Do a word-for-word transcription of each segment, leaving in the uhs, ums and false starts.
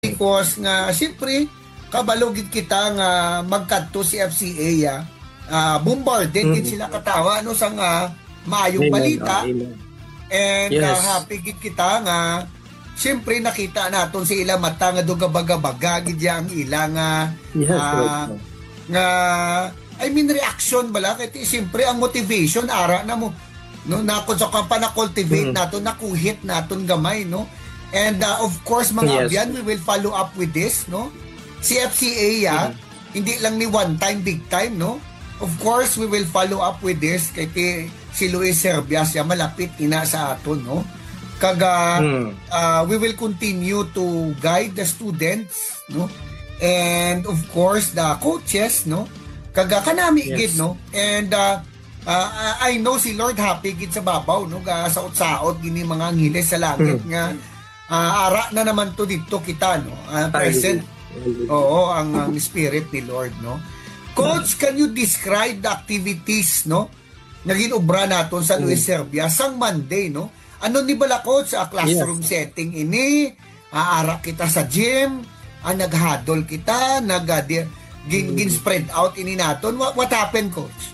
because nga siyempre kabalogit kita nga magkadto si F C A ya. Uh, bombarded mm-hmm. din sila katawa ano sang uh, maayong balita. Amen. And yes. uh, happy gid kita nga siyempre nakita naton si ila mata nga dugabaga-baga gid ang ila nga yes, uh, right. nga I mean reaction bala kay siyempre ang motivation ara na mo no nakon sa kampa na cultivate mm-hmm. naton nakuhit naton gamay no. And uh, of course mga yes. abyan we will follow up with this no. Si F C A ya mm-hmm. hindi lang ni one time big time no. Of course, we will follow up with this kay si Luis Serbias ya malapit ina sa aton no. Kaga hmm. uh, we will continue to guide the students no. And of course the coaches no. Kaga kanami yes. gid no. And uh, uh, I know si Lord happy gid sa babaw no ga saot-saot gini mga ngiles sa langit hmm. nga uh, ara na naman to dito kita no. Uh, present. Oo, ang, ang spirit ni Lord no. Coach, can you describe the activities, no? Naging obra naton sa Luis Serbia sang Monday, no? Ano ni bala coach sa classroom yes. setting ini? Aara kita sa gym, ah, naghadol kita, nag uh, gin, gin spread out ini naton. What, what happened, coach?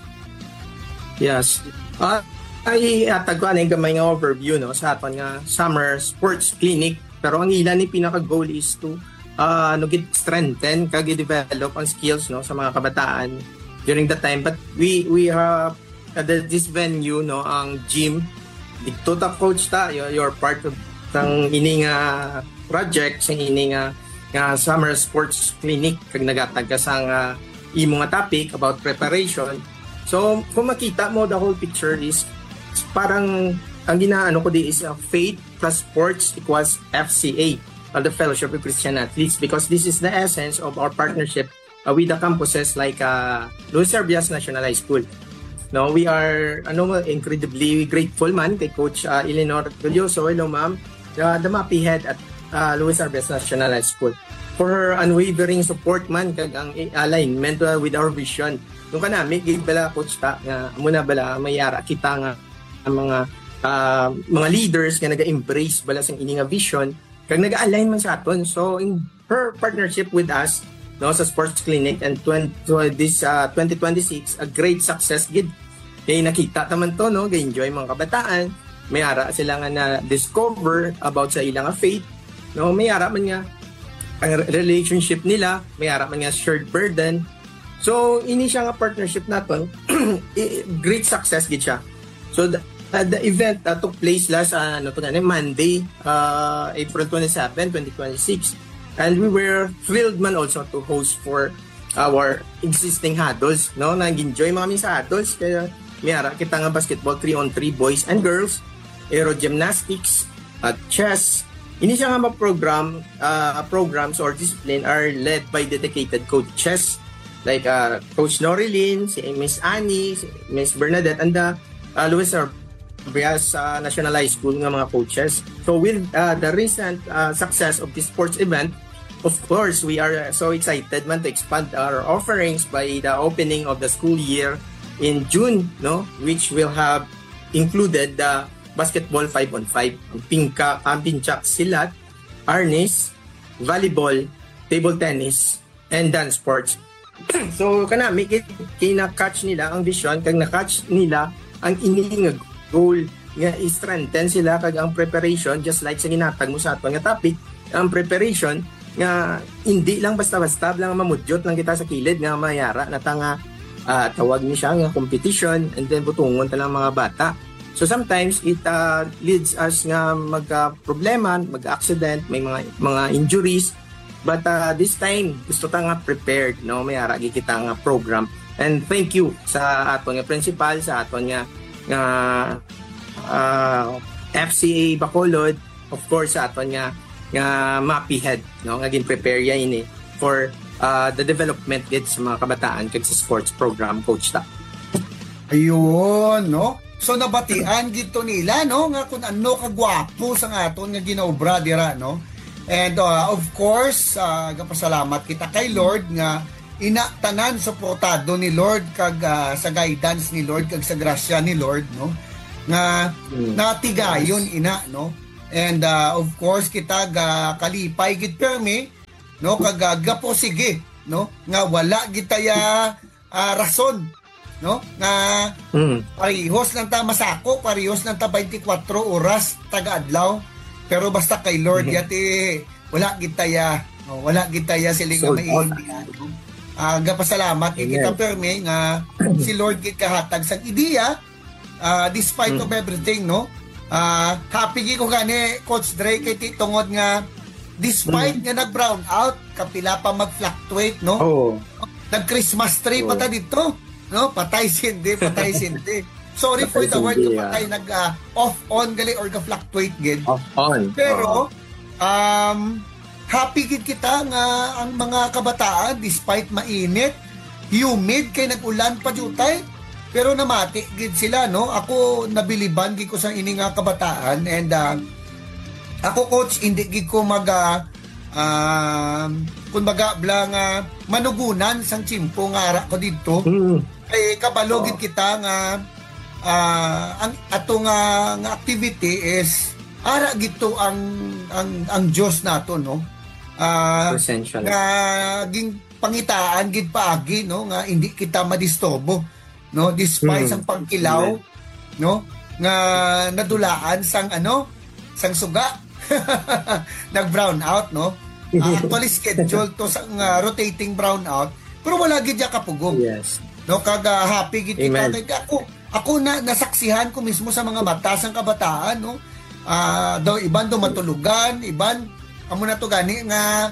Yes. Uh, ay atag ko anay gamay nga overview no sa aton nga summer sports clinic, pero ang ilan ni pinaka goal is to uh, no gid strengthen kag develop ang skills no sa mga kabataan during the time, but we we have uh, this venue no ang gym dito ta coach ta you're part of sang ini nga project sa ini nga nga summer sports clinic kag nagatag ka sang uh, imo nga topic about preparation. So kung makita mo the whole picture is parang ang ginaano ko di is uh, faith plus sports equals F C A, of the Fellowship of Christian Athletes, because this is the essence of our partnership uh, with the campuses like uh, Luis Serbias National High School. No, we are ano incredibly grateful man kay Coach uh, Eleanor Tulioso, hello ma'am, uh, the MAPI head at uh, Luis Serbias National High School, for her unwavering support man kag ang alignment uh, with our vision. Nung kanami gid bala coach ta nga muna bala mayara kita nga ang mga uh, mga leaders nga naga-embrace bala sang ini nga vision kag nag-align man sa aton. So in her partnership with us no sa sports clinic and twenty, this uh, twenty twenty-six a great success gid kay nakita taman to no kay enjoy mga kabataan, may ara sila nga na discover about sa ilang faith no, may ara man nga ang relationship nila, may ara man nga shared burden. So ini siya nga partnership naton great success gid siya. So the, Uh, the event uh, took place last uh, ano to ganun, Monday, uh, April twenty-seventh, twenty twenty-six, and we were thrilled man also to host for our existing huddles no, nag-enjoy mga sa huddles kaya mayara kita nga basketball three on three boys and girls, aero gymnastics at uh, chess. Ini siya nga mga program uh, programs or discipline are led by dedicated coaches like uh, Coach Norilyn, si Miss Annie, si Miss Bernadette, and the uh, Luis Serbias uh, National High School nga mga coaches. So with uh, the recent uh, success of this sports event, of course, we are so excited man to expand our offerings by the opening of the school year in June, no, which will have included the basketball five on five, pingka, kampinchak, silat, arnis, volleyball, table tennis, and dance sports. So kanami kina-catch nila ang vision kag na-catch nila ang ini nga goal nga i-strengthen sila kag ang preparation, just like sa ginatag mo sa ato nga topic, ang preparation nga hindi lang basta-basta lang mamudyot lang kita sa kilid nga mayara na tanga uh, tawag ni siya nga competition and then butungon ta lang mga bata. So sometimes it uh, leads us nga magka-problema, mag-accident, may mga mga injuries, but uh, this time gusto ta nga prepared no, mayara gi kita nga program. And thank you sa aton nga principal, sa aton nga nga uh, F C A Bacolod, of course sa aton nga nga MAPI head no, nga gin-prepare ya ini for uh, the development gid sa mga kabataan kag sa sports program coach ta. Ayun no. So nabatian dito nila no nga kun ano kagwapo sa aton nga ginaobra dira no. And uh, of course, uh, gapasalamat kita kay Lord nga ina tanan suportado ni Lord kag uh, sa guidance ni Lord kag sa grasya ni Lord no nga mm. natigayon ina no. And uh, of course kita ga kalipay gid permi no kagaga po sige no nga wala gitaya uh, rason no nga mm. parehos lang ta masako, parehos lang ta twenty-four oras taga-adlaw, pero basta kay Lord mm-hmm. yati wala gitaya no, wala gitaya sila nga maiindihan. Uh, gapasalamat kita perme nga si Lord gid kahatag sa ideya uh, despite mm. of everything no. Uh, happy gi ko gani Coach Dre kay titungod nga despite mm. nga nag-brown out kapila pa mag-fluctuate no. Oh. Nag-Christmas tree oh. pata dito no, patay sindi, patay sindi. Sorry for the word yung patay nag uh, off on gali or ga-fluctuate gid. Off on. Pero um happy gid kita nga ang mga kabataan despite mainit, humid kay nag-ulan pa jutay. Pero namati gid sila no. Ako nabiliban gid ko sa ini nga kabataan and uh, ako coach hindi gid ko mag uh, uh, kun baga blang uh, manugunan sang chimpo nga ara ko didto. Mm. Kay kabalo gid oh. kita nga uh, ang ato nga, nga activity is ara gito ang ang ang Dios nato no. Uh, nga ging pangitaan gid paagi no nga hindi kita madisturbo no despite hmm. sang pangkilaw yeah. no nga nadulaan sang ano sang suga nag brown out no uh, actually scheduled to sang uh, rotating brown out pero wala gid ya kapugong yes. no kaga happy gid kita kay ako ako na nasaksihan ko mismo sa mga mata sang kabataan no uh, daw iban do matulugan iban amo na to gani nga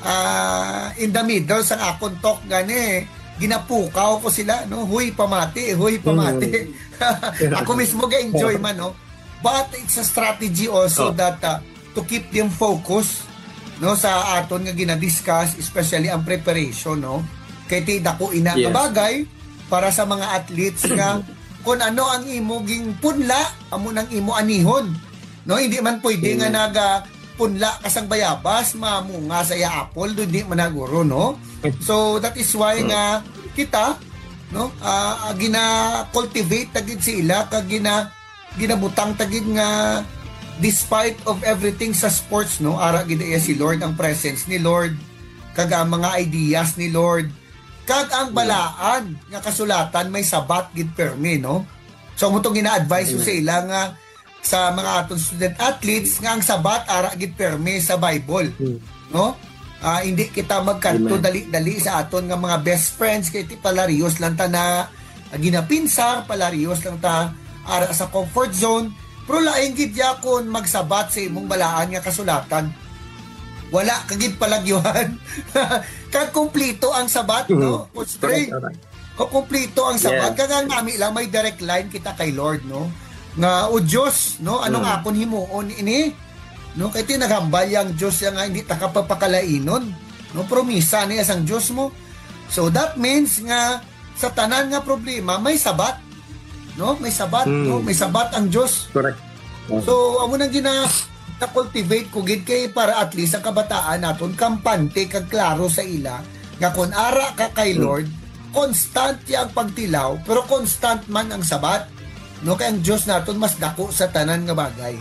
uh, in the middle sang akon talk gani ginapukaw ko sila no huy pamati huy pamati mm. ako mismo ga-enjoy man no but it's a strategy also oh. that uh, to keep them focused no sa aton nga gina-discuss especially ang preparation no kay ti dako ina yes. nga bagay para sa mga athletes nga kung ano ang imo ging punla amo nang imo anihon no hindi man pwede mm. nga naga punla kasang bayabas mamunga sa ya apple do di managuro no. So that is why nga kita no uh, gina cultivate tagid sila kag gina ginabutang tagid nga despite of everything sa sports no ara gid si Lord ang presence ni Lord kag ang mga ideas ni Lord kag ang balaan nga kasulatan may sabat gid permi no. So mo tong gina-advise ko sa ila nga sa mga atong student athletes nga ang sabat ara gid permi sa Bible no uh, hindi kita magkanto dali-dali sa aton nga mga best friends kay ti palarios lang ta na uh, ginapinsar palarios lang ta ara sa comfort zone pero laing gid ya kon magsabat sa imong balaan nga kasulatan wala kagid palagyuhan kag kumpleto ang sabat no coach Trey ko kumpleto ang sabat yeah. kag nami lang may direct line kita kay Lord no nga o Diyos no anong mm. akon himuon ini no kay ti naghambal yang Diyos yang nga hindi ta kapapakalainon no promisa niya sang Diyos mo so that means nga sa tanan nga problema may sabat no may sabat mm. no may sabat ang Diyos correct mm. so amo nang gina na cultivate ko gid kay para at least ang kabataan naton kampante kag klaro sa ila nga kon ara ka kay Lord mm. constant yang pagtilaw pero constant man ang sabat no kay ang Diyos naton mas dako sa tanan nga bagay.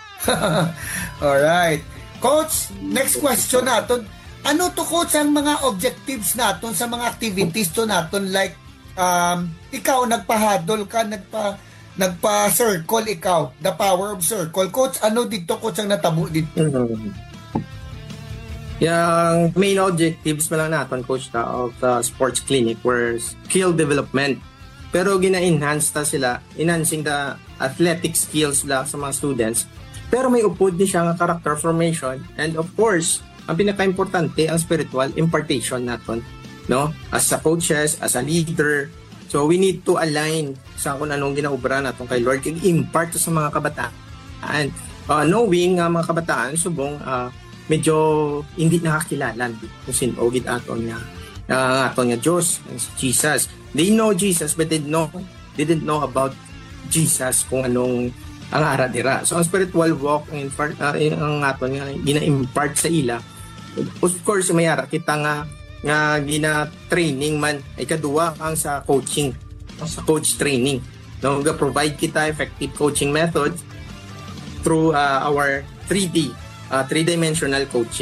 Alright. Coach, next question naton. Ano to coach ang mga objectives naton sa mga activities to naton like um ikaw nagpahadol ka nagpa nagpa-circle ikaw, the power of circle. Coach, ano dito coach ang natabo dito? Yung main objectives pa lang naton coach ta of the sports clinic were skill development. Pero gina-enhance ta sila, enhancing the athletic skills la sa mga students. Pero may upod ni siya nga character formation and of course, ang pinaka-importante ang spiritual impartation naton, no? As a coaches, as a leader. So we need to align sa kung anong ginaubra naton kay Lord kay impart sa mga kabataan. Uh, knowing nga uh, mga kabataan subong uh, medyo hindi nakakilala kung sino gid aton nga uh, aton nga Diyos, Jesus. They know Jesus but they know didn't know about Jesus kung anong ang ara dira. So ang spiritual walk in part uh, ang aton nga gina-impart sa ila. Of course may ara kita nga nga gina training man ay kaduwa ang sa coaching, sa coach training. No, ga provide kita effective coaching methods through uh, our three D, uh, three-dimensional coaching.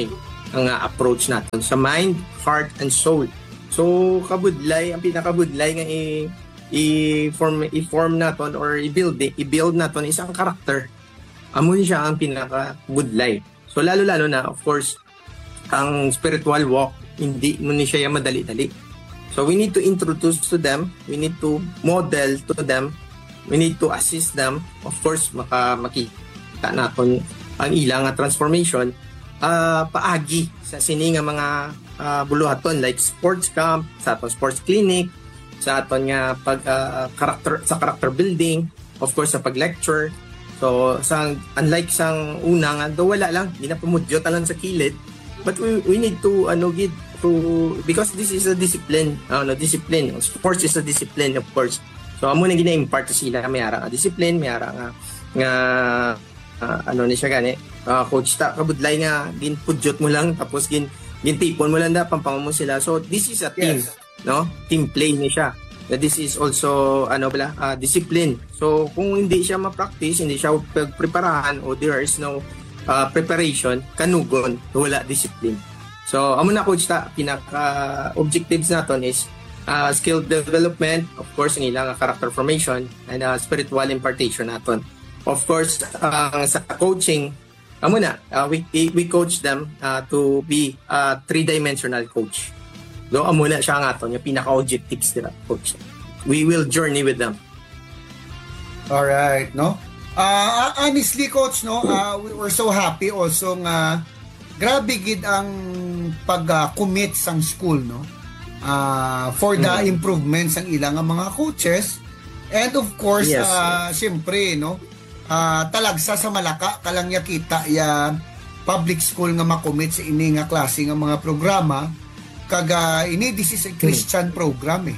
ang uh, approach natin sa mind, heart, and soul. So, kabudlay, ang pinakabudlay nga i- i-form, i-form natin or i-build, i-build natin isang karakter. Amun siya ang pinakabudlay. So, lalo-lalo na, of course, ang spiritual walk, hindi mo ni siya madali-dali. So, we need to introduce to them, we need to model to them, we need to assist them. Of course, maka, makita natin ang ilang transformation uh, paagi sa sininga mga uh, buluhaton like sports camp, sa aton sports clinic, sa aton nga pag uh, character sa character building, of course sa pag-lecture. So sa unlike sang una nga do wala lang ginapumudyot lang sa kilid, but we we need to ano gid to because this is a discipline, uh, no discipline. Sports is a discipline, of course. So amo na gina-impart sila may ara nga discipline, may ara nga nga uh, ano ni siya gani uh, coach ta kabudlay nga ginpudyot mo lang tapos gin gintipon mo lang da pampang mo sila. So this is a team, yes. No team play ni siya. This is also ano bala uh, discipline. So kung hindi siya ma-practice, hindi siya pagpreparahan o there is no uh, preparation, kanugon wala discipline. So amo na coach ta pinaka objectives naton is uh, skill development, of course ang ilang character formation and uh, spiritual impartation naton. Of course, uh, sa coaching, amo na, uh, we, we coach them uh, to be a three-dimensional coach. Do amo na siya nga aton, yung pinaka-objectives nila, coach. We will journey with them. Alright, no? Uh, honestly, coach, no, uh, we were so happy also nga grabe gid ang pag-commit uh, sang school, no? Uh, for the mm. improvements ang ilang mga coaches. And of course, yes, uh, yes. Siyempre, no? Uh, talagsa sa Malaka kalang ya kita ya public school nga makomit sa ini nga klase nga mga programa kaga ini this is a Christian hmm. program eh.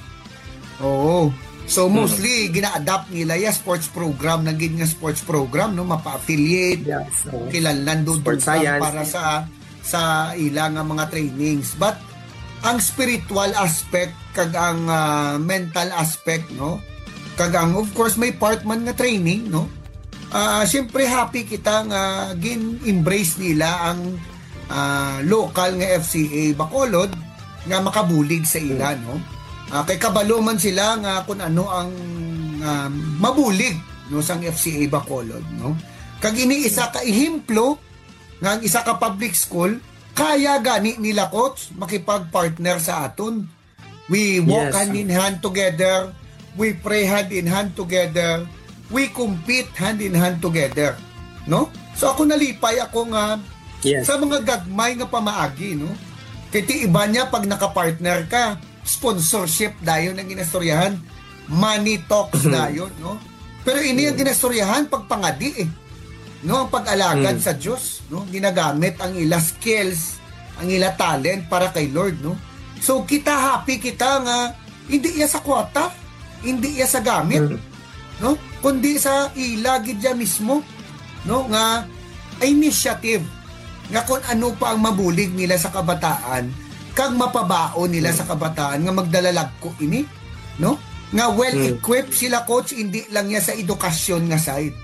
Oo. So mostly hmm. gina-adapt nila ya sports program na gid nga sports program no mapa-affiliate yes, so, kilanlan doon para sa sa ilang nga mga trainings. But ang spiritual aspect kag ang uh, mental aspect no kag ang of course may part man nga training no. Uh, Siyempre happy kita nga gin-embrace nila ang uh, local nga F C A Bacolod nga makabulig sa ila no. Uh, kay kabalo man sila nga kung ano ang uh, mabulig no sang F C A Bacolod no. Kag ini isa ka ehemplo nga isa ka public school kaya gani nila coach makipag-partner sa aton. We walk yes. hand in hand together, we pray hand in hand together. We compete hand in hand together, no? So ako nalipay ako nga yes. sa mga gagmay nga pamaagi, no? Kaya ti iba niya pag nakapartner ka, sponsorship dayon ang ginastoryahan, money talks dayon, no? Pero ini ang ginastoryahan pag pangadi eh. No, ang pag-alagad mm. sa Diyos, no? Ginagamit ang ila skills, ang ila talent para kay Lord, no? So kita happy kita nga hindi iya sa kwata, hindi iya sa gamit. Mm. No kundi sa ilagid dia mismo no nga initiative nga kung ano pa ang mabulig nila sa kabataan kag mapabao nila sa kabataan nga magdalalag ko ini no nga well equipped sila coach hindi lang ya sa edukasyon nga side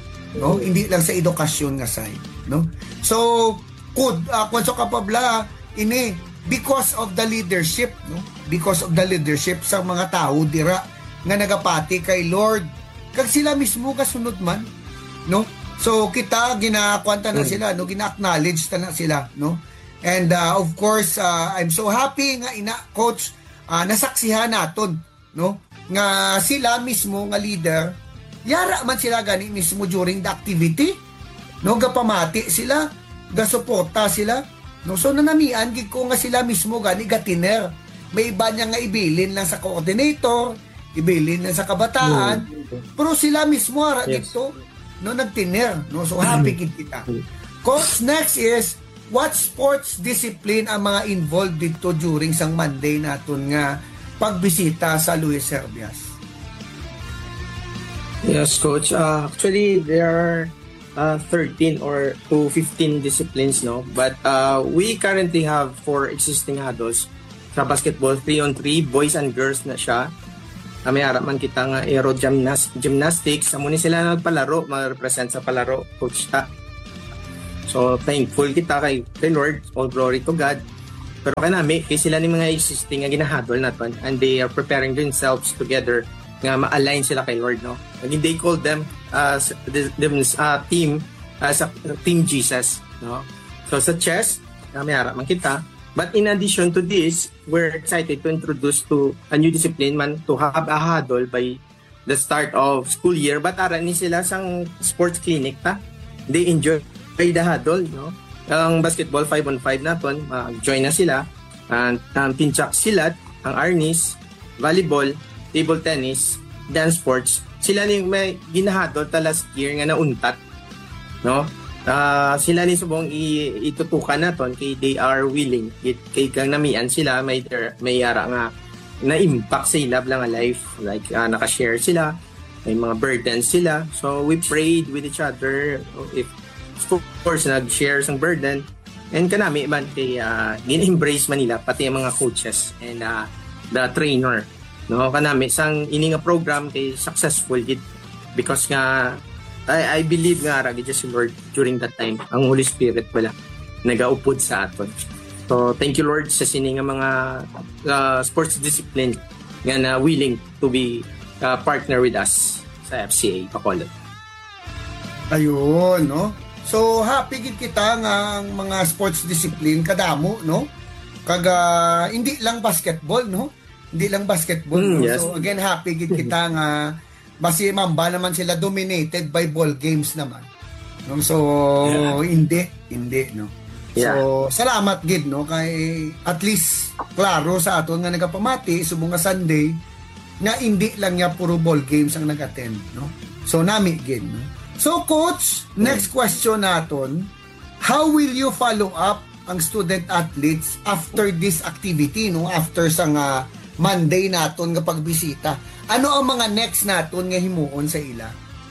no hindi lang sa edukasyon nga side no so could uh, kung so kapabla ini because of the leadership no because of the leadership sa mga tao dira nga nagapati kay Lord kag sila mismo kasunod man no so kita ginakwanta na sila no gina-acknowledge ta na sila no and uh, of course uh, I'm so happy nga ina coach uh, nasaksihan naton no nga sila mismo nga leader yara man sila gani mismo during the activity no gapamati sila gasuporta sila no so nanamian gid ko nga sila mismo gani gatiner may iba niya nga ibilin lang sa coordinator ibilin na sa kabataan mm. pero sila mismo ara yes. dito no nagtiner no so happy kid kita. Coach, next is what sports discipline ang mga involved dito during sang Monday naton nga pagbisita sa Luis Serbias? Yes coach, uh, actually there are uh, thirteen or to fifteen disciplines no but uh, we currently have four existing adults sa basketball three on three boys and girls na siya. Uh, may harap man kita nga aero gymnast, gymnastics. Amo ni sila nagpalaro, mag-represent sa palaro, coach ta. So thankful kita kay, kay Lord, all glory to God. Pero kanami, kay sila ni mga existing nga ginahadol naton, and they are preparing themselves together nga ma-align sila kay Lord, no? And they call them as uh, them uh, team as uh, Team Jesus, no? So sa chess, kami harap man kita. But in addition to this, we're excited to introduce to a new discipline man to have a huddle by the start of school year. But ara ni sila sang sports clinic ta. They enjoy the huddle, no? Ang basketball five on five naton, uh, join na sila. And ang um, pinchak silat, ang arnis, volleyball, table tennis, dance sports. Sila ni may ginahadol ta last year nga nauntat, no? Uh, sila ni subong i- itutukan naton kay they are willing. It, kay kang namian sila may may yara nga na impact sa ilab lang a life, like uh, naka-share sila, may mga burdens sila. So we prayed with each other, if of course nag-share sang burden, and kanami man kay uh, gin-embrace Manila pati ang mga coaches and uh, the trainer, no? Kanami sang ini nga program kay successful gid because nga I, I believe nga ra gid si Lord during that time, ang Holy Spirit wala nagaupod sa aton. So thank you Lord sa sini nga mga uh, sports discipline nga na willing to be uh, partner with us sa F C A Bacolod. Ayun, no? So happy gid kita nga ang mga sports discipline kadamo, no? Kaga hindi lang basketball, no? Hindi lang basketball. Mm, no? yes. So again happy gid kita nga basi mamba naman sila dominated by ball games naman. No? So yeah. hindi, hindi, no? Yeah. So salamat gid, no, kay at least klaro sa aton nga nagapamati subong nga Sunday nga hindi lang niya puro ball games ang nag-attend, no? So nami gid, no? So coach, next question naton, how will you follow up ang student athletes after this activity, no? After sa nga Monday naton nga pagbisita. Ano ang mga next naton nga himuon sa ila?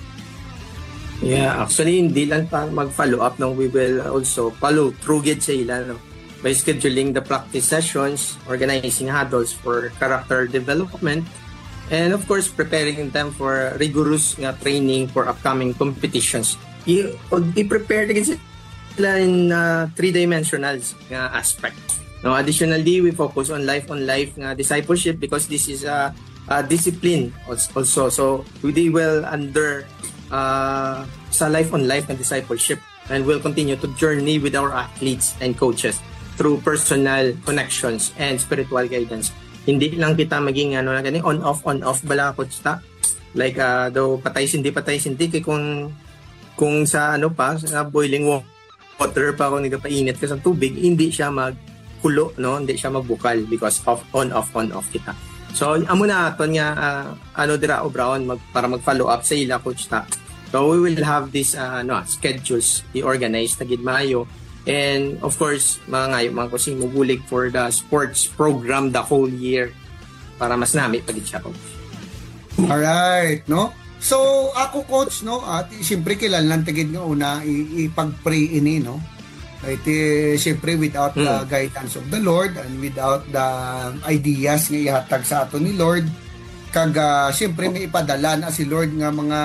Yeah, actually hindi lang pa mag-follow up, no, we will also follow through gid sa ila, no, by scheduling the practice sessions, organizing huddles for character development, and of course preparing them for rigorous nga training for upcoming competitions. I, i-prepare din sila in uh, three-dimensional nga aspect. No, additionally, we focus on life on life nga discipleship because this is a, a discipline also. So they will under Uh, sa life on life and discipleship, and we'll continue to journey with our athletes and coaches through personal connections and spiritual guidance. Hindi lang kita maging ano na gani on off on off bala coach ta, like uh, daw patay sindi patay sindi kay kung kung sa ano pa sa boiling water pa kung nagapainit ka sa tubig, hindi siya magkulo, no, hindi siya magbukal because of on off on off kita. So amo na aton nga uh, ano dira o Brown mag, para mag-follow up sa ila coach ta. So we will have this uh, no schedules i-organize na gid maayo, and of course mga ngayo mga kusing mubulig for the sports program the whole year para mas nami pa gid siya coach. All right, no? So ako coach, no, at siyempre kilalan tigid nga una ipag-pray ini, no? Iti siyempre without the hmm. guidance of the Lord and without the ideas nga ihatag sa ato ni Lord, kaga siyempre may ipadala na si Lord nga mga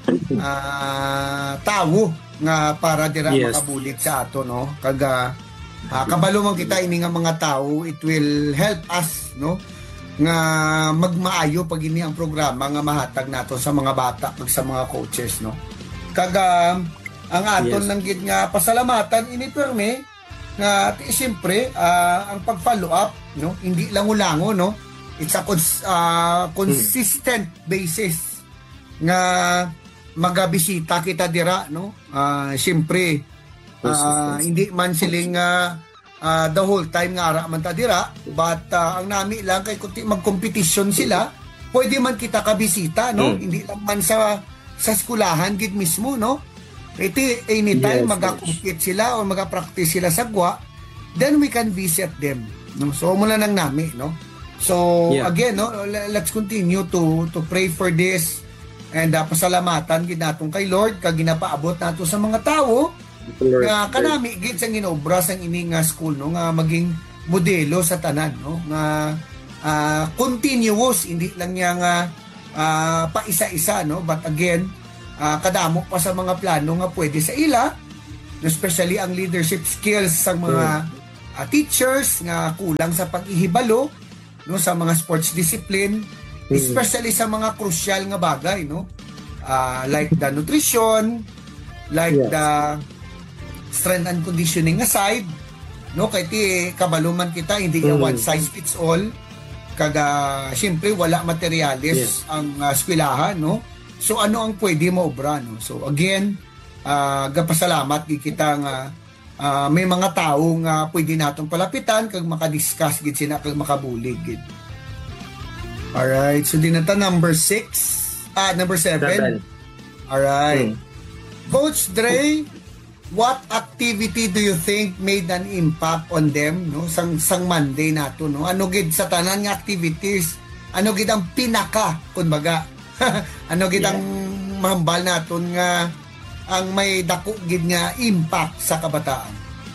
uh, tao nga para dira yes. makabulit sa ato, no? Kaga uh, kabalo man kita ini nga mga tao, it will help us, no, nga magmaayo pag ini ang programa nga mahatag nato sa mga bata pag sa mga coaches, no? Kaga ang aton yes. lang gid nga pasalamatan ini perme nga siyempre uh, ang pag-follow up, no, hindi lang ulango, no, it's a cons- uh, consistent hmm. basis nga magabisita kita dira, no, uh, siyempre uh, hindi man siling uh, uh, the whole time nga ara man ta dira, but uh, ang nami lang kay kunti mag-competition sila, pwede man kita kabisita, no, hmm. hindi lang man sa sa skulahan gid mismo, no. Iti anytime yes, mag-compete sila o mag-practice sila sa gwa, then we can visit them, no? So mula nang nami, no? So yeah. again, no, let's continue to to pray for this and uh, pasalamatan gid naton kay Lord kag ginapaabot nato sa mga tawo nga kanami gid sang ginobra sang ini nga school, no, nga maging modelo sa tanan, no, nga uh, continuous, hindi lang niya nga uh, pa isa-isa, no, but again Uh, kadamo pa sa mga plano nga pwede sa ila especially ang leadership skills sa mga uh, teachers nga kulang sa pag-ihibalo no sa mga sports discipline, especially sa mga crucial nga bagay, no, uh, like the nutrition, like yes. the strength and conditioning aside, no, kay ti kabaluman kita hindi mm. one size fits all, kaga siyempre wala materialis yes. ang uh, eskwelahan, no, so ano ang pwede mo obra, no, so again uh, gapasalamat gid kita nga uh, may mga tao nga pwede natong palapitan kag makadiscuss gid sina kag makabulig gid. Alright, so din nata number six, ah number seven. Alright. Hmm. Coach Dre, what activity do you think made an impact on them, no, sang sang Monday nato, no? Ano gid sa tanan nga activities? Ano gid ang pinaka kumbaga? Ano gid yeah. ang mahambal naton nga ang may dako gid nga impact sa kabataan?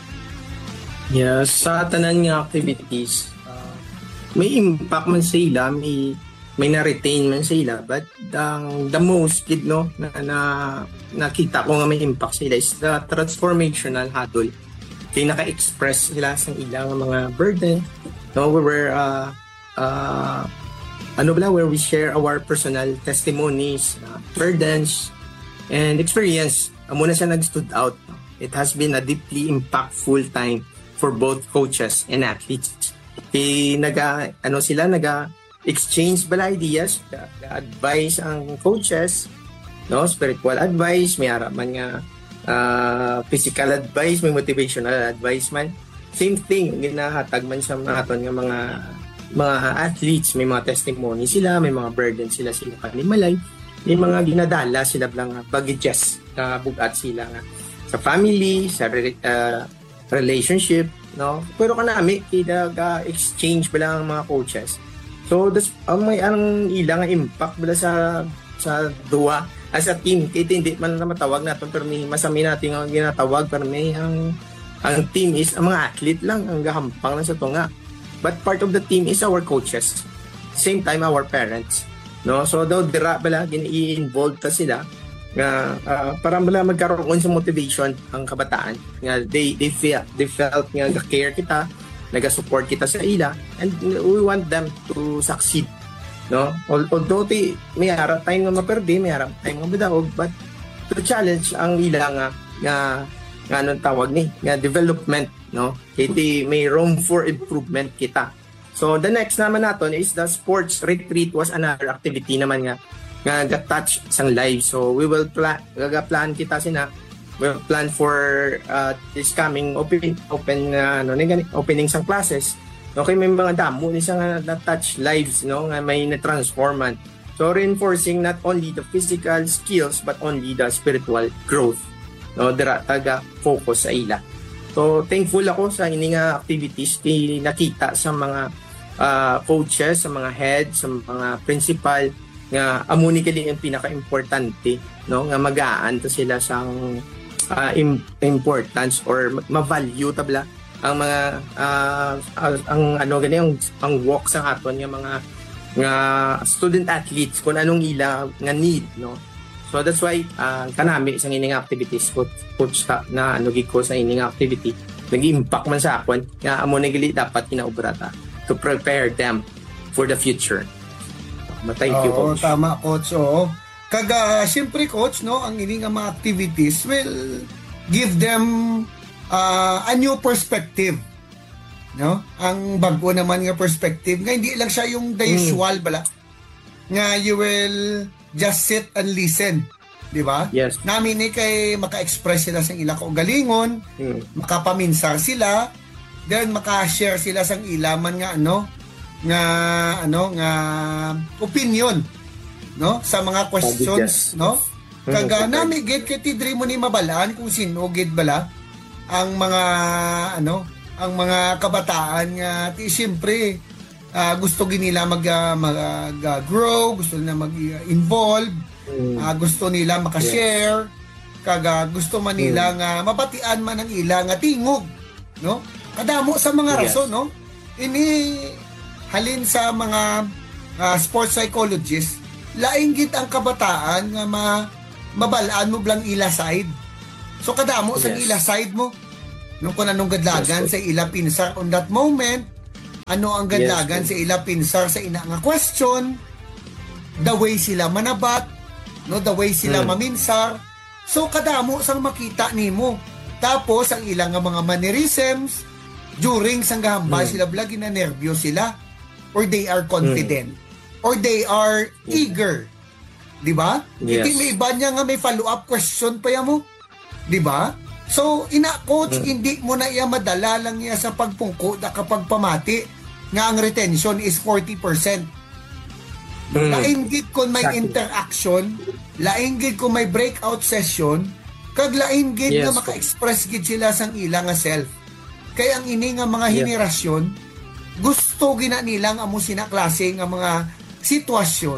Yeah, sa tanan nga activities, may impact man sila, may may na-retain man sila, but ang the most kid no na, na nakita ko nga may impact sila is the transformational huddle. Kaya naka-express sila sa ilang mga burden, no, where uh, uh, ano ba where we share our personal testimonies, uh, burdens and experience. Amo na siya nag-stood out. No? It has been a deeply impactful time for both coaches and athletes. Eh, naga, ano sila, naga exchange bala ideas, advice ang coaches, no, spiritual advice, may haraman nga uh, physical advice, may motivational advice man. Same thing, ginahatag man sa mga aton nga mga mga athletes, may mga testimony sila, may mga burden sila sila panimalay, may mga ginadala sila lang baggages na bugat sila nga sa family, sa uh, relationship, no, pero kanami kita ga exchange bala ang mga coaches, so das ang may ang ilang impact bala sa sa duwa as a team. Kaya hindi man na matawag natin pero may masami natin ang ginatawag pero may ang ang team is ang mga athlete lang ang gahampang lang sa tunga, but part of the team is our coaches, same time our parents, no, so daw dira bala gini-involved ta sila nga uh, para bala magkaroon sa motivation ang kabataan nga they they feel they felt nga care kita, naga-support kita sa ila, and we want them to succeed, no, although ti may harap time nga maperdi, may harap time nga bidaog, but to challenge ang ila nga nga nga anong tawag ni nga development, no, kiti may room for improvement kita. So the next naman naton is the sports retreat was another activity naman nga nga ga-touch sang live. So we will plan gaga-plan kita sina we'll plan for uh, this coming open open uh, ano ni opening sang classes. Okay, may mga damo ni sang na-touch lives, no, nga may na-transforman. So reinforcing not only the physical skills but only the spiritual growth, no, dira taga focus sa ila. So thankful ako sa ini nga activities kay nakita sa mga uh, coaches, sa mga heads, sa mga principal nga amo ni kali ang pinaka-importante, no, nga magaan to sila sang uh, im- importance or ma-value tabla ang mga uh, uh, ang ano gani ang, ang walk sa aton nga mga nga student athletes kung anong ila nga need, no. So that's why uh, kanami sa ining activities coach, coach ta, na ano gid ko sa ining activity nag-impact man sa akon nga amo ni gali dapat kinaubrata to prepare them for the future. Thank you, Oo, coach. Tama, coach. Oo. Kaga, siyempre, coach, no, ang ini nga mga activities will give them uh, a new perspective. No? Ang bago naman nga perspective, nga hindi lang siya yung the usual, mm. bala. Nga you will just sit and listen. Di ba? Yes. Namin ni kay maka-express sila sa ila ko galingon, mm. makapaminsar sila, then maka-share sila sa ilaman nga, ano, nga ano nga opinion, no, sa mga questions, no, kaga nami gid kay tidri mo ni mabalaan kung sino gid bala ang mga ano ang mga kabataan nga ti siyempre uh, gusto gid nila mag, uh, mag uh, grow, gusto nila mag-involve, uh, gusto nila maka-share, kaga gusto man nila nga mabatian man ang ila nga tingog, no, kadamo sa mga rason, no, ini halin sa mga uh, sports psychologists, laing gid ang kabataan nga ma, mabalaan mo blang ila side. So kadamo sa Yes. ila side mo. Nung kung anong gadlagan Yes, sa ila pinsar on that moment, ano ang gadlagan Yes, sa ila pinsar sa ina nga question, the way sila manabat, no, the way sila Mm. maminsar. So kadamo sang makita nimo. Tapos ang ilang nga mga mannerisms during sang gahambal Mm. sila blagi na nervyos sila or they are confident or they are eager. Di ba? Yes. Hindi may iba niya nga may follow-up question pa yan mo. Di ba? So, ina coach, Mm. hindi mo na iya madala lang niya sa pagpungko na kapag pamati nga ang retention is forty percent. Mm. Lainggit kung may Exactly. interaction, lainggit kung may breakout session, kag lainggit Yes, na maka-express gid sila sang ila nga self. Kaya ang ini nga mga Yeah. henerasyon, gusto gina nilang amo sina klase nga mga sitwasyon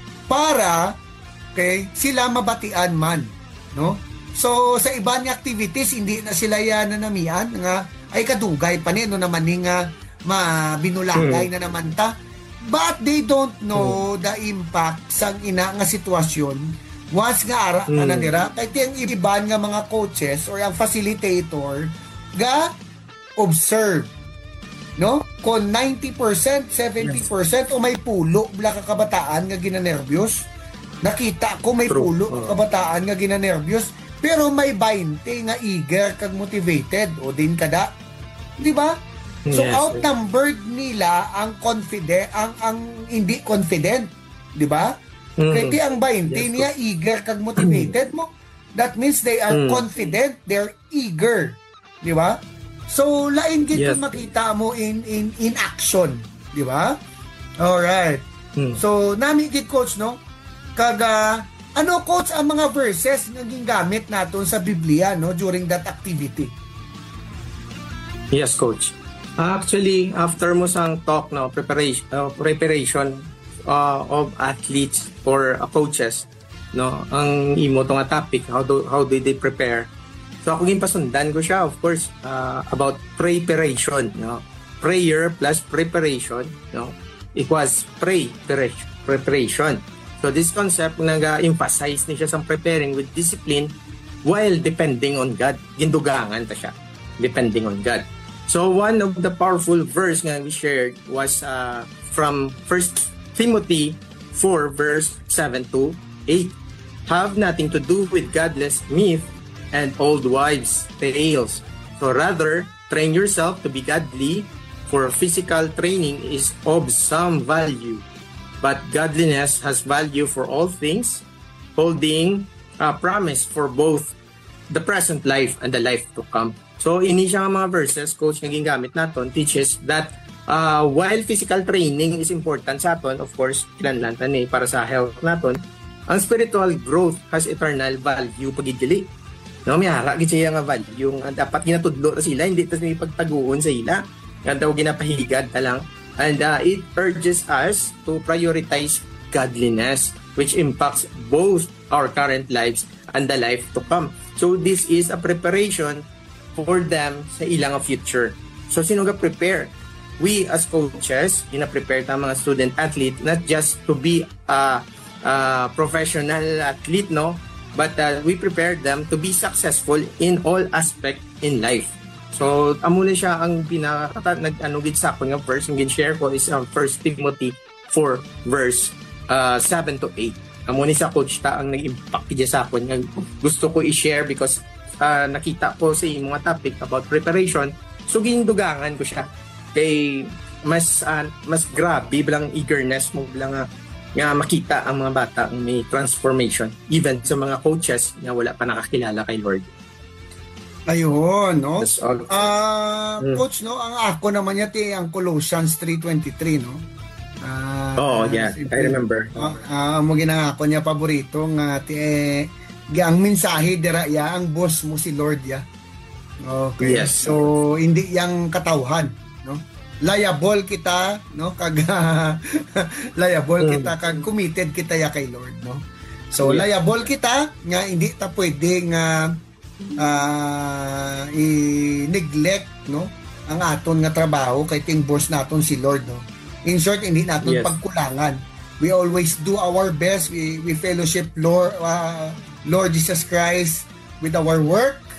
para kay sila mabatian man, no? So sa iba nga activities hindi na sila yan nanamian nga ay kadugay pa ni no naman ni nga mabinulagay na naman ta. But they don't know the impact sang ina nga sitwasyon once nga ara ka na Mm. nira. Kaya tiyang iban nga mga coaches or ang facilitator ga observe, no? Kung ninety percent, seventy percent o may pulo bla ka kabataan nga ginanervyos. Nakita ko may True. pulo Oo. ka kabataan nga ginanervyos, pero may twenty nga eager kag motivated o din kada. Di ba? So Yes. outnumbered nila ang confident ang ang hindi confident, di ba? Mm. Kaya ang twenty Yes, niya eager kag motivated mo. That means they are Mm. confident, they're eager. Di ba? So lain gid Yes. kung makita mo in in in action, di ba? All right. Mm. So nami gid coach no kag ah, ano coach ang mga verses nga gingamit naton sa Biblia no during that activity. Yes, coach. Actually, after mo sang talk, no, preparation, uh, preparation uh, of athletes or uh, coaches, no, ang imo to nga topic, how do how do they prepare? So ako ginpasundan ko siya, of course, uh, about preparation, no, prayer plus preparation, no, equals pray preparation. So this concept nag-emphasize ni siya sa preparing with discipline while depending on God. Gindugangan ta siya, depending on God. So one of the powerful verse nga we shared was uh, from First Timothy four verse seven to eight. Have nothing to do with godless myth and old wives' tales. So rather, train yourself to be godly, for physical training is of some value. But godliness has value for all things, holding a promise for both the present life and the life to come. So, ini siya nga mga verses, coach, naging gamit naton, teaches that uh, while physical training is important sa aton, of course, kinanlantan eh, para sa health naton, ang spiritual growth has eternal value pagigili. No, may hara, gid siya nga value, yung uh, dapat ginatudlo na sila, hindi tas may pagtaguon sa ila. Yan daw ginapahigad na lang. And uh, it urges us to prioritize godliness, which impacts both our current lives and the life to come. So this is a preparation for them sa ilang future. So sino ga prepare? We as coaches, gina-prepare ta mga student athlete not just to be a, a professional athlete, no, but uh, we prepare them to be successful in all aspect in life. So amo na siya ang pinaka nag ano gid sa akong nga verse ng share ko is ang First Timothy four verse uh, seven to eight. Amo ni sa coach ta ang nag-impact gid sa akon nga gusto ko i-share because uh, nakita ko sa mga topic about preparation. So gindugangan ko siya kay mas uh, mas grabe bilang eagerness mo bilang uh, nga makita ang mga bata ang may transformation even sa mga coaches na wala pa nakakilala kay Lord. Ayun, no? That's all. Ah, Mm. coach, no, ang ako naman niya ti ang Colossians three twenty-three, no? Ah, Oh, yeah, si- I remember. Ah, ah, mo ginako niya paborito nga ti eh, ang mensahe dira ya ang boss mo si Lord ya. Okay. Yes. So hindi yang katawhan, no? Liable kita, no? Kag liable Mm. kita kag committed kita ya kay Lord, no? So Yeah. liable kita nga hindi ta pwede nga uh, i-neglect, no, ang aton nga trabaho kay ting boss naton si Lord, no. In short, hindi naton Yes. pagkulangan. We always do our best. We we fellowship Lord uh, Lord Jesus Christ with our work,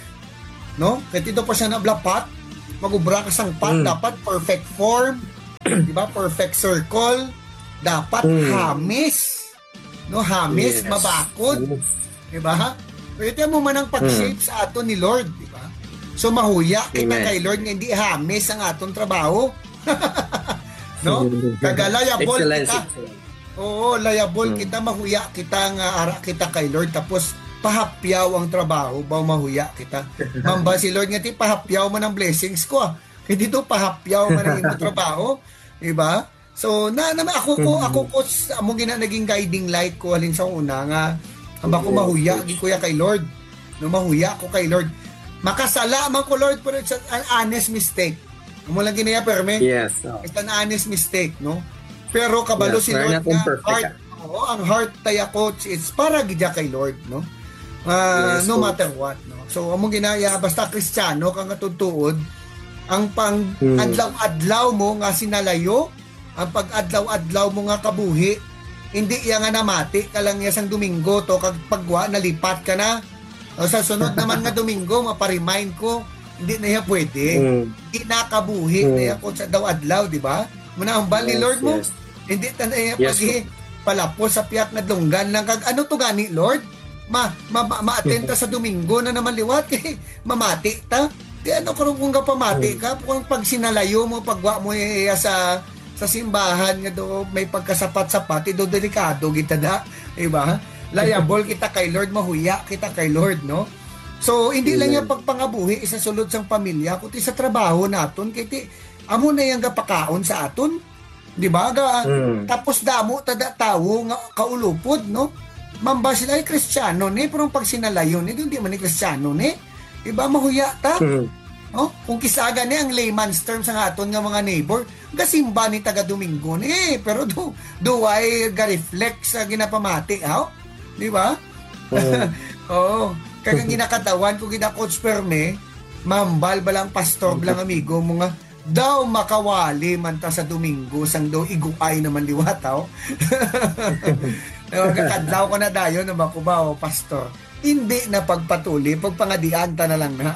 no? Kaya dito pa siya nablapat, magubra ka sang pat, mm. dapat perfect form, di ba? Perfect circle, dapat mm. hamis, no? Hamis, yes. mabakod, di ba? Pwede mo man ang pag-shape mm. sa aton ni Lord, di ba? So mahuya kita Amen. Kay Lord nga hindi hamis ang aton trabaho. No? Kagalayabol kita. Oo, layabol hmm. kita, mahuya kita nga ara kita kay Lord, tapos pahapyaw ang trabaho, ba mahuya kita. Mamba si Lord nga ti pahapyaw man ang blessings ko. Ah. Hindi to pahapyaw man ang imong trabaho, di ba? So na, na ako ko ako ko amo gina naging guiding light ko halin sa una nga aba ko mahuya gi kuya kay Lord. No mahuya ko kay Lord. Makasala man ko Lord pero it's an honest mistake. Amo lang ginaya perme. Yes. Oh. It's an honest mistake, no? Pero kabalo yes, si Lord nga, heart, oh, ang heart taya coach, it's para gidya kay Lord, no? Uh, yes, no coach. Matter what, no? So, among ginaya, basta Kristiyano, kang natutuod, ang pang hmm. adlaw-adlaw mo nga sinalayo, ang pag-adlaw-adlaw mo nga kabuhi, hindi iya nga namati, kalang yasang Domingo, to, kag pagwa, nalipat ka na. O, sa sunod naman nga Domingo, maparemind ko, hindi na iya pwede. Hmm. Hindi nakabuhi, hmm. na iya coach adlaw-adlaw, di ba? Muna ang bali, yes, Lord mo, yes. Hindi tanay yes, pagi palapos sa piyak na dunggan lang kag ano to gani Lord ma ma, ma ma-attend ta sa Domingo na naman liwat kay mamati ta di ano karon kung ka pamati ka kung pag sinalayo mo pagwa mo iya sa sa simbahan nga do may pagkasapat-sapat do delikado kita da di ba layabol kita kay Lord mahuya kita kay Lord no so hindi lang yung pagpangabuhi isa sulod sang pamilya kundi sa trabaho naton kay ti amo na yang gapakaon sa aton. Di ba? Ga, mm. Tapos damo tada tawo nga kaulupod, no? Mamba sila ay Kristiyano ni, pero pag sinalayo ni, hindi man ni Kristiyano ni. Di ba? Mahuya ta. Mm. No? Kung kisaga ni ang layman's term sa aton nga mga neighbor, gasimba ni taga Domingo ni, pero do do ay ga-reflect sa ginapamati, ha? Di ba? Mm. Oo. Kagang ginakatawan ko gina coach perme, mambal balang pastor blang amigo mo nga daw makawali man ta sa Domingo sang daw iguay naman liwataw. Nagkakadlaw ko na dayon na makubaw pastor. Hindi na pagpatuli, pagpangadian ta na lang na.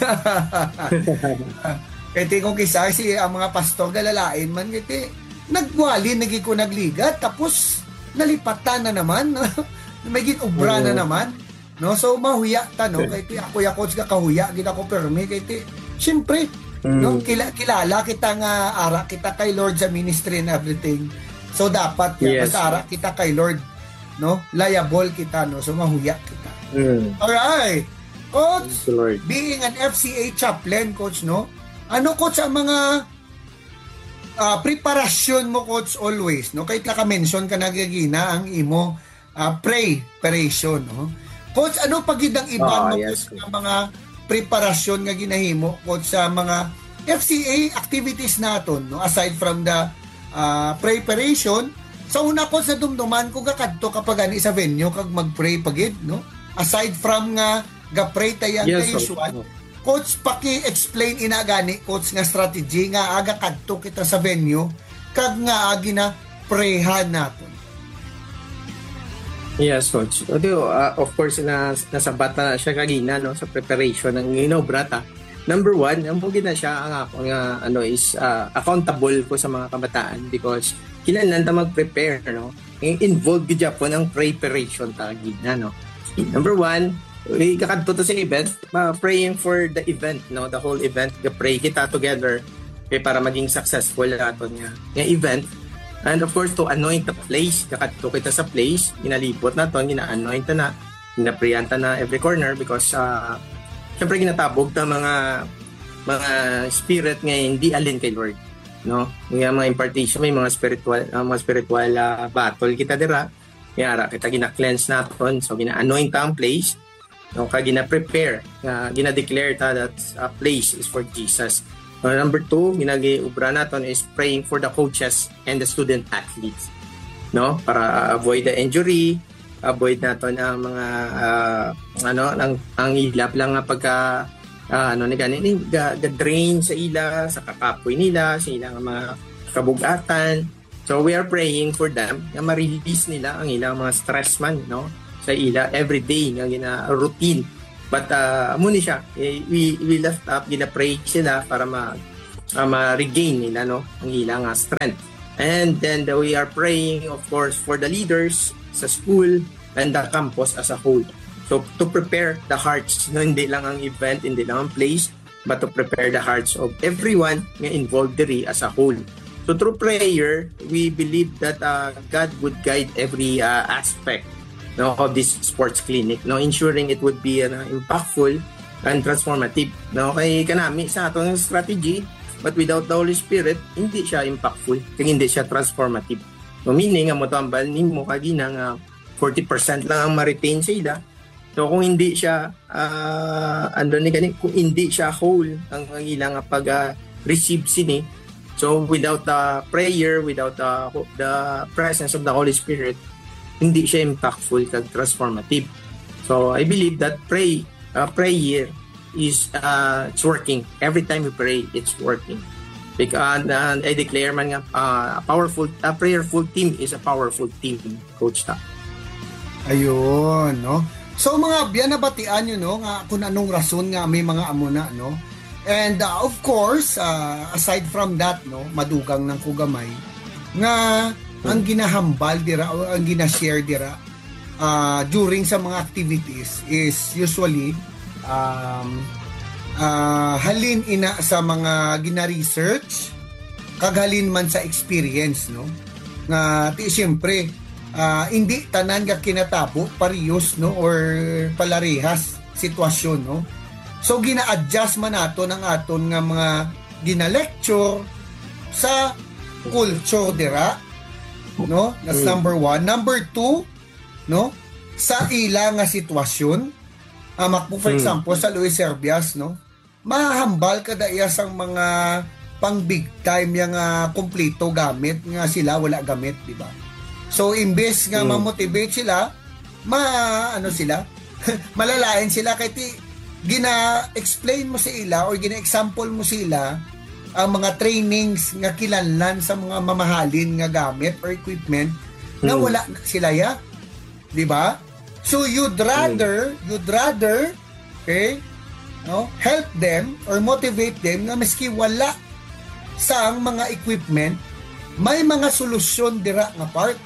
Kaya kung kisa si ang mga pastor galalain man kiti nagwali nagi ko nagligat tapos nalipatan na naman. May ginubra na naman. No, so mahuya ta no kay ti ako ya coach ka kahuya gid ako permi kay ti syempre mm. no kila, kilala kita nga ara kita kay Lord sa ministry and everything. So dapat ya yes. ara kita kay Lord no liable kita no so mahuya kita. Mm. All right. Coach, being an F C A chaplain coach no. Ano coach ang mga uh, preparasyon mo coach always no kay ka mention ka nagagina ang imo uh, preparation no. Coach, ano pagidang iba oh, mo yes. sa mga preparasyon nga ginahimo coach sa mga F C A activities naton no aside from the uh, preparation sa una ko sa dumduman ko kakadto kapag ani sa venue kag magpray pagid no aside from nga ga-pray tayang yes, usual okay. Coach paki-explain ina gani coach nga strategy nga aga kadto kita sa venue kag nga agi na prayhan naton. Yes, coach. Although, uh, of course, na, nasabat na siya kagina no, sa preparation ng Inobrata. Number one, ang pugin na siya ang ako nga ano, is uh, accountable ko sa mga kabataan because kailangan na mag-prepare. No? Involved gid po ng preparation kagina. No? Number one, kakadto to sa event, uh, praying for the event, no? The whole event, pray kita together okay, para maging successful aton nga, nga event. And of course, to anoint the place, kakadto kita sa place, ginalipot na to, gina-anoint na, ginapriyanta na every corner because uh, syempre ginatabog ta mga mga spirit nga hindi alin kay Lord, no? Nga mga impartation, may mga spiritual uh, mga spiritual uh, battle kita dira. Yara kita gina-cleanse naton, so gina-anoint ang place, no? Kaya gina-prepare, uh, gina-declare ta that a uh, place is for Jesus. Uh, number two, ginagi-ubra naton is praying for the coaches and the student athletes, no? Para avoid the injury, avoid naton ang mga uh, ano ang ang ilap lang nga pagka uh, ano ni gani ni ga, ga drain sa ila sa kakapoy nila sa ilang mga kabugatan. So we are praying for them na ma-release nila ang ilang mga stress man no sa ila every day nga gina routine But uh, amo ni siya, eh, we we lift up, gina-pray sila para ma uh, ma-regain nila no ang ilang uh, strength. And then uh, we are praying of course for the leaders sa school and the campus as a whole. So to prepare the hearts, no, hindi lang ang event, hindi lang ang place, but to prepare the hearts of everyone nga involved diri as a whole. So through prayer, we believe that uh, God would guide every uh, aspect no, of this sports clinic, no, ensuring it would be uh, impactful and transformative. No, kay kanami sa atong strategy, but without the Holy Spirit, hindi siya impactful, kaya hindi siya transformative. So meaning, ang matambal nimo kaginang uh, forty percent lang ang ma-retain sa ila. So kung hindi siya uh, ano ni kani, kung hindi siya whole ang ilang pag uh, receive sini. So without the prayer, without the the presence of the Holy Spirit, hindi siya impactful kag transformative. So I believe that pray uh, prayer is uh, it's working. Every time we pray, it's working. Because uh, I declare man nga uh, a powerful a prayerful team is a powerful team, Coach Ta. Ayun, no? So mga biyan nabatian nyo, no, nga kung anong rason nga may mga amuna, no? And uh, of course, uh, aside from that, no, madugang ng kugamay, nga ang ginahambal dira o ang ginashare dira uh, during sa mga activities is usually um, uh, halin ina sa mga gina-research, kaghalin man sa experience, no? Nga, ti siyempre, uh, hindi tanan nga kinatabo, parehas, no, or palarehas sitwasyon, no? So gina-adjust man nato ng aton nga mga gina-lecture sa culture dira, no? That's number one. Number two, no? Sa ila nga sitwasyon, amak po for example sa Luis Serbias, no? Mahambal kada iya sang mga pang big time yang uh, kompleto gamit nga sila wala gamit, di ba? So imbes nga mm. ma-motivate sila, ma ano sila, malalain sila kay ti gina-explain mo sa ila or gina-example mo sila ang mga trainings nga kilanlan sa mga mamahalin nga gamit or equipment na mm. wala na sila ya, di ba? So you'd rather, mm. you'd rather, okay, no, help them or motivate them nga maski wala sa ang mga equipment, may mga solusyon dira nga part,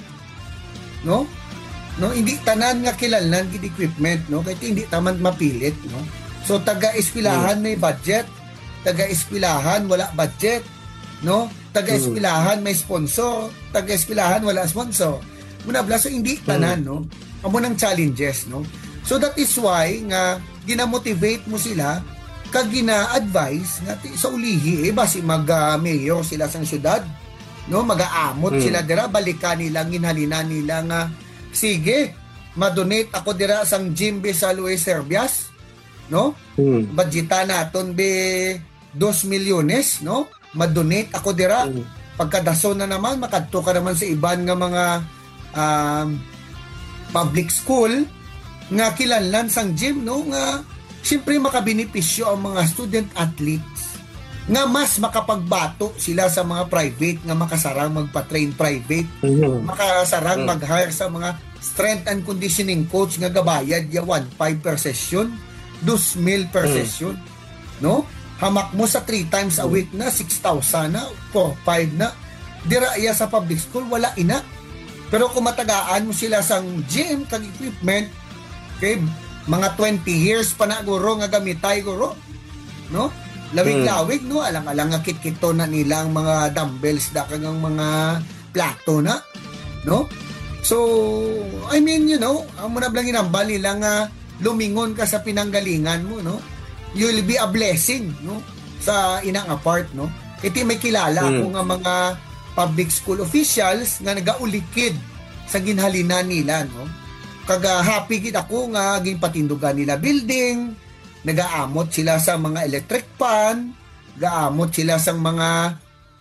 no? No, hindi tanan nga kilanlan gid equipment, no? Kay hindi taman mapilit, no? So taga-eskwelahan may budget, taga-eskwelahan wala budget, no? Taga-eskwelahan may sponsor, taga-eskwelahan wala sponsor. Muna bla, so hindi tanan, no? Amo nang challenges, no? So that is why nga gina-motivate mo sila kag gina-advise nga sa ulihi eh basi mag-mayor uh, sila sa syudad, no? Mag-aamot hmm. sila dira, balikan nila ginhalinan nila nga sige, ma-donate ako dira sang gym sa Luis Serbias, no? Hmm. Budgetan naton be dos milyones, no? Ma-donate ako dira. Hmm. Pagkadason na naman makadto ka naman sa iban nga mga um, public school nga kilanlan sang gym, no? Nga siyempre makabenepisyo ang mga student athletes nga mas makapagbato sila sa mga private nga makasarang magpa-train private, mm-hmm. makasarang mm-hmm. mag-hire sa mga strength and conditioning coach nga gabayad ya one point five per session, two mil per mm-hmm. session, no? Hamak mo sa three times a week na six thousand na, four, five na. Dira iya sa public school wala ina. Pero kung matagaan mo sila sang gym kag equipment, okay, mga twenty years pa na guro nga gamitay guro, no? Lawig-lawig, no? Alang-alang nga kit-kito na nilang mga dumbbells da kagang mga plato na, no? So, I mean, you know, ang muna blang inambal nila nga lumingon ka sa pinanggalingan mo, no? You'll be a blessing, no? Sa inang apart, no? Iti may kilala mm. ako nga mga public school officials nga nagaulikid sa ginhalinan nila, no? Kaga happy gid ako nga ginpatindugan nila building, nagaamot sila sa mga electric fan, gaamot sila sa mga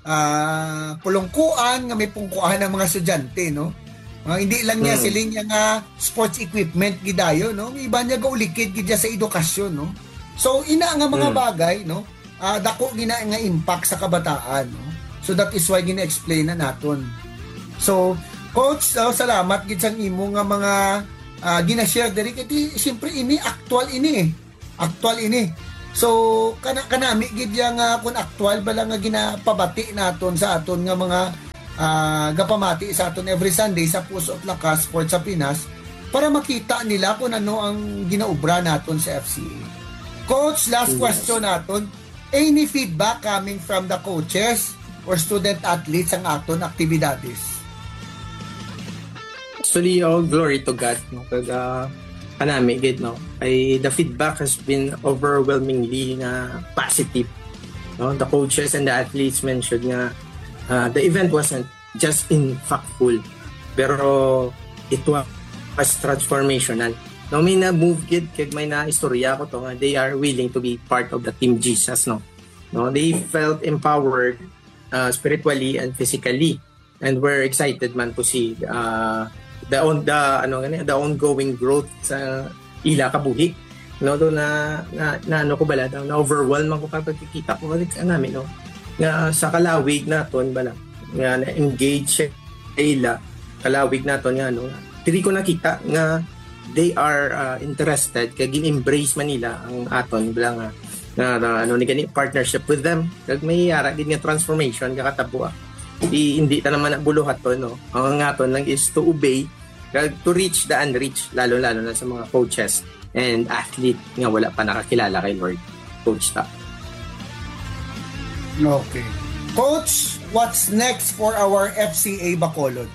uh, pulungkuan nga may pungkuan ng mga estudyante, no? Uh, hindi lang niya hmm. siling niya nga sports equipment gidayo, no? Iba niya gaulikid gid sa edukasyon, no? So ina nga mga hmm. bagay, no? Uh, dako gina nga impact sa kabataan, no? So that is why gina-explain na naton. So coach, oh, salamat gid sang imo nga mga uh, gina-share diri kay siyempre ini actual ini eh. Actual ini. So kana kanami gid yang uh, kun actual bala nga ginapabati naton sa aton nga mga uh, gapamati sa aton every Sunday sa Puso at Lakas Sports sa Pinas para makita nila kung ano ang ginaubra naton sa F C A. Coach, last yes. question naton. Any feedback coming from the coaches or student athletes ang aton aktibidades? Actually, all glory to God. No? Kag, uh, kanami, gid, no? Ay, the feedback has been overwhelmingly na positive. No? The coaches and the athletes mentioned nga uh, the event wasn't just impactful, pero it was transformational. No, may na-move gid kag may na-istorya ko to nga they are willing to be part of the Team Jesus, no. No, they felt empowered uh, spiritually and physically, and were excited man to see uh, the on the ano ngani the ongoing growth sa ila kabuhi. No, do na, na, na ano ko bala daw na overwhelm man ko kapag kikita ko balik anami, no. Nga sa kalawig naton bala nga na engage ila kalawig naton nga no. Dili ko nakita nga they are uh, interested kay gin-embrace man nila ang aton bilang uh, na, na ano ni gani partnership with them kag may yara gid nga transformation kakatabo. Di hindi ta naman buluhat to, no. Ang aton lang is to obey kag to reach the unreached, lalo lalo na sa mga coaches and athlete nga wala pa nakakilala kay Lord. Coach ta. Okay. Coach, what's next for our F C A Bacolod?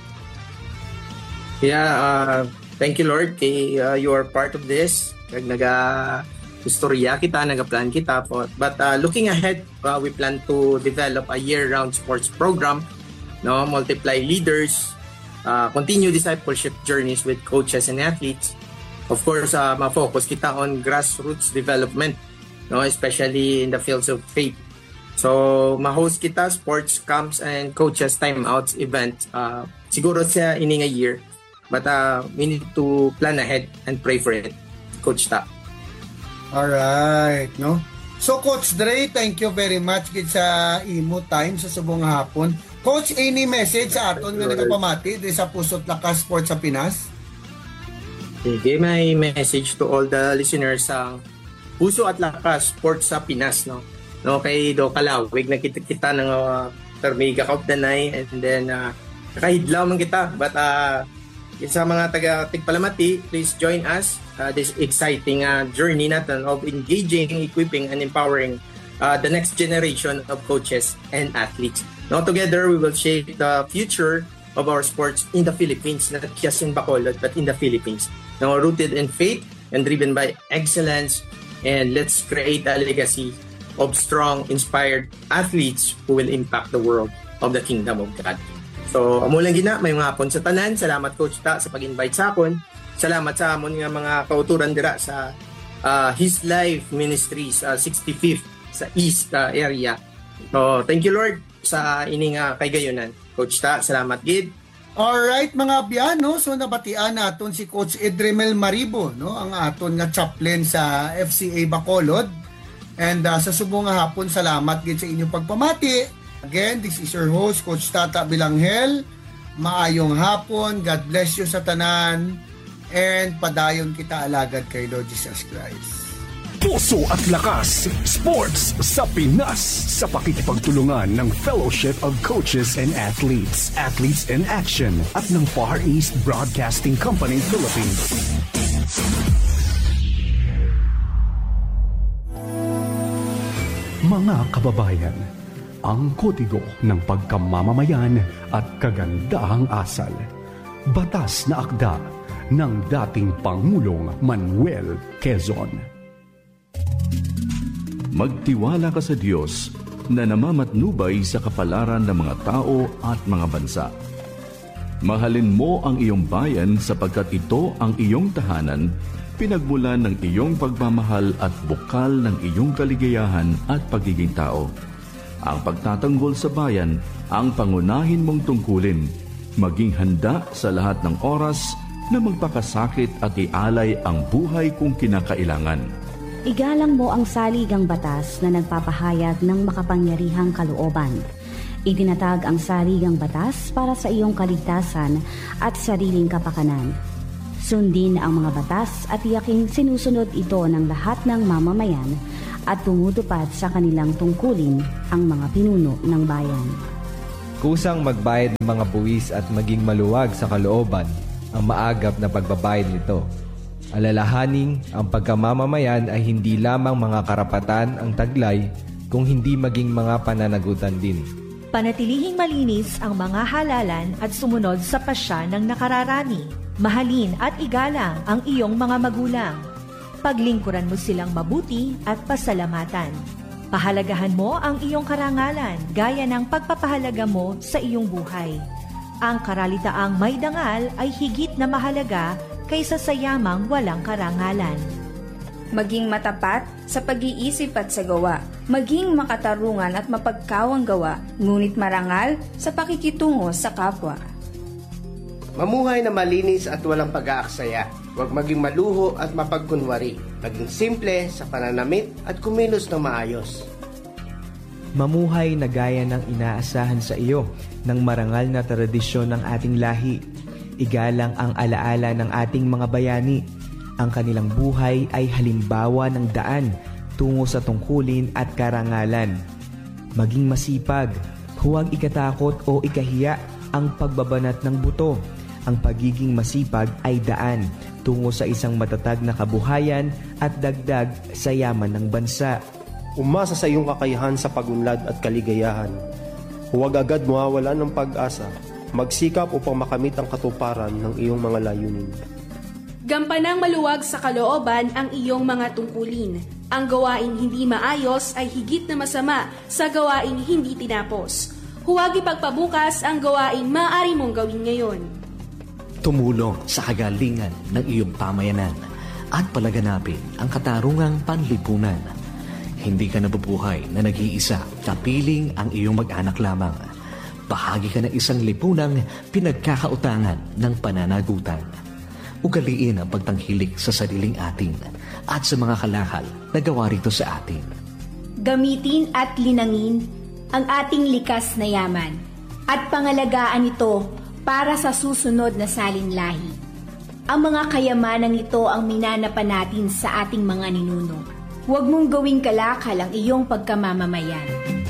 Yeah, uh, thank you Lord kay uh, you are part of this. Kag naga istorya kita, naga-plan kita po. But uh, looking ahead, uh, we plan to develop a year-round sports program, no, multiply leaders, uh, continue discipleship journeys with coaches and athletes. Of course, uh, ma-focus kita on grassroots development, no, especially in the fields of faith. So, ma-host kita sports camps and coaches timeouts event. Uh, siguro sa ini nga year. But uh, we need to plan ahead and pray for it, Coach Ta. Alright, no? So, Coach Dre, thank you very much gid sa imo time sa subong hapon. Coach, any message sa aton nga nagapamati di sa Puso at Lakas Sports sa Pinas? Sige, may message to all the listeners sa Puso at Lakas Sports sa Pinas, no? No, kay do kalawig nakita-kita ng uh, Termiga Kaupdanay and then uh, kahidlaw man kita, but uh, sa mga taga Tigpalamati, please join us uh, this exciting uh, journey natin of engaging, equipping, and empowering uh, the next generation of coaches and athletes. Now together, we will shape the future of our sports in the Philippines, not just in Bacolod, but in the Philippines. Now rooted in faith and driven by excellence, and let's create a legacy of strong, inspired athletes who will impact the world of the Kingdom of God. So, amo lang gina, may mga hapon sa tanan. Salamat Coach Ta sa pag-invite sa akon. Salamat sa amon nga mga kauturan dira sa uh, His Life Ministries uh, sixty-fifth sa East uh, area. So, thank you Lord sa ining uh, kaygayonan. Coach Ta, salamat gid. Alright mga biyan, no? So nabatian naton si Coach Edremel Maribo, no? Ang aton nga chaplain sa F C A Bacolod. And uh, sa subong nga hapon, salamat gid sa inyong pagpamati. Again, this is your host, Coach Tata Bilanghel. Maayong hapon. God bless you sa tanan. And padayon kita alagad kay Lord Jesus Christ. Puso at Lakas, Sports sa Pinas. Sa pakikipagtulungan ng Fellowship of Coaches and Athletes, Athletes in Action at ng Far East Broadcasting Company Philippines. Mga kababayan, ang kodigo ng pagkamamamayan at kagandahang asal. Batas na akda ng dating Pangulong Manuel Quezon. Magtiwala ka sa Diyos na namamatnubay sa kapalaran ng mga tao at mga bansa. Mahalin mo ang iyong bayan sapagkat ito ang iyong tahanan, pinagmulan ng iyong pagmamahal at bukal ng iyong kaligayahan at pagiging tao. Ang pagtatanggol sa bayan ang pangunahin mong tungkulin. Maging handa sa lahat ng oras na magpakasakit at ialay ang buhay kung kinakailangan. Igalang mo ang saligang batas na nagpapahayag ng makapangyarihang kalooban. Itinatag ang saligang batas para sa iyong kaligtasan at sariling kapakanan. Sundin ang mga batas at tiyaking sinusunod ito ng lahat ng mamamayan at tumutupad sa kanilang tungkulin ang mga pinuno ng bayan. Kusang magbayad ng mga buwis at maging maluwag sa kalooban ang maagap na pagbabayad nito. Alalahaning ang pagkamamamayan ay hindi lamang mga karapatan ang taglay kung hindi maging mga pananagutan din. Panatilihing malinis ang mga halalan at sumunod sa pasya ng nakararani. Mahalin at igalang ang iyong mga magulang. Paglingkuran mo silang mabuti at pasalamatan. Pahalagahan mo ang iyong karangalan gaya ng pagpapahalaga mo sa iyong buhay. Ang karalitaang may dangal ay higit na mahalaga kaysa sa yamang walang karangalan. Maging matapat sa pag-iisip at sa gawa, maging makatarungan at mapagkawang gawa, ngunit marangal sa pakikitungo sa kapwa. Mamuhay na malinis at walang pag-aaksaya. Huwag maging maluho at mapagkunwari. Maging simple sa pananamit at kumilos ng maayos. Mamuhay na gaya ng inaasahan sa iyo ng marangal na tradisyon ng ating lahi. Igalang ang alaala ng ating mga bayani. Ang kanilang buhay ay halimbawa ng daan tungo sa tungkulin at karangalan. Maging masipag, huwag ikatakot o ikahiya ang pagbabanat ng buto. Ang pagiging masipag ay daan tungo sa isang matatag na kabuhayan at dagdag sa yaman ng bansa. Umasa sa iyong kakayahan sa pagunlad at kaligayahan. Huwag agad mawawalan ng pag-asa. Magsikap upang makamit ang katuparan ng iyong mga layunin. Gampanang maluwag sa kalooban ang iyong mga tungkulin. Ang gawaing hindi maayos ay higit na masama sa gawaing hindi tinapos. Huwag ipagpabukas ang gawaing maaari mong gawin ngayon. Tumulong sa kagalingan ng iyong pamayanan at palaganapin ang katarungang panlipunan. Hindi ka nabubuhay na nag-iisa, kapiling ang iyong mag-anak lamang. Bahagi ka ng isang lipunang pinagkakautangan ng pananagutan. Ugaliin ang pagtanghilik sa sariling atin at sa mga kalakal na gawa rito sa atin. Gamitin at linangin ang ating likas na yaman at pangalagaan ito para sa susunod na salinlahi. Ang mga kayamanang ito ang minanapan natin sa ating mga ninuno. Huwag mong gawing kalakal ang iyong pagkamamamayan.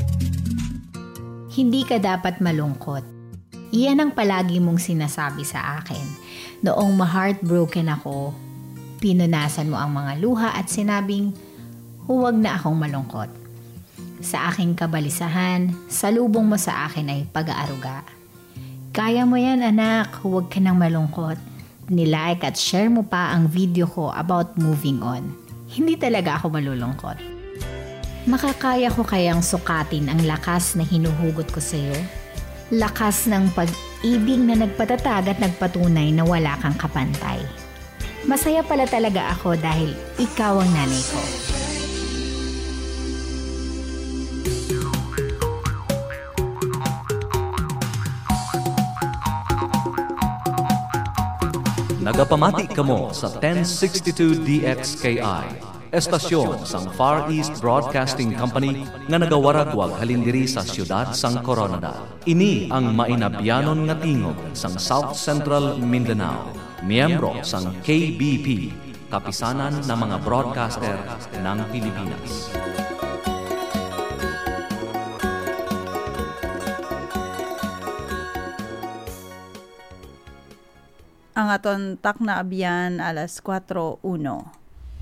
Hindi ka dapat malungkot. Iyan ang palagi mong sinasabi sa akin. Noong ma-heartbroken ako, pinunasan mo ang mga luha at sinabing, huwag na akong malungkot. Sa aking kabalisahan, salubong mo sa akin ay pag-aaruga. Kaya mo yan anak, huwag ka nang malungkot. Nilike at share mo pa ang video ko about moving on. Hindi talaga ako malulungkot. Makakaya ko kayang sukatin ang lakas na hinuhugot ko sa iyo? Lakas ng pag-ibig na nagpatatag at nagpatunay na wala kang kapantay. Masaya pala talaga ako dahil ikaw ang nanay ko. Nagapamati kamo sa ten sixty-two D X K I. Estasyon sang Far East Broadcasting Company nga nagawaragwag halindiri sa siyudad sang Coronada. Ini ang mainabyanon nga tingog sang South Central Mindanao. Miyembro sang K B P, kapisanan ng mga broadcaster ng Pilipinas. Ang aton tak na abyan alas kwatro uno.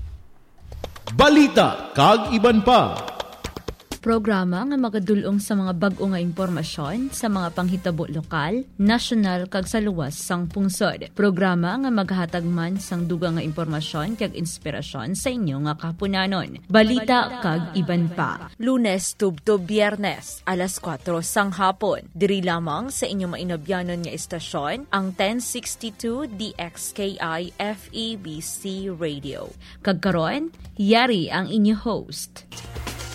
Balita kag iban pa. Programa nga magadulong sa mga bag-o nga impormasyon sa mga panghitabo lokal, nasyonal kag sa luwas sang pungsod. Programa nga maghatag man sang dugang nga impormasyon kag inspirasyon sa inyo nga kapunanon. Balita kag iban pa. Lunes tubto Biyernes, alas kwatro sang hapon. Diri lamang sa inyo mainabyanon nga istasyon, ang ten sixty-two D X K I F E B C Radio. Kag karon, yari ang inyo host.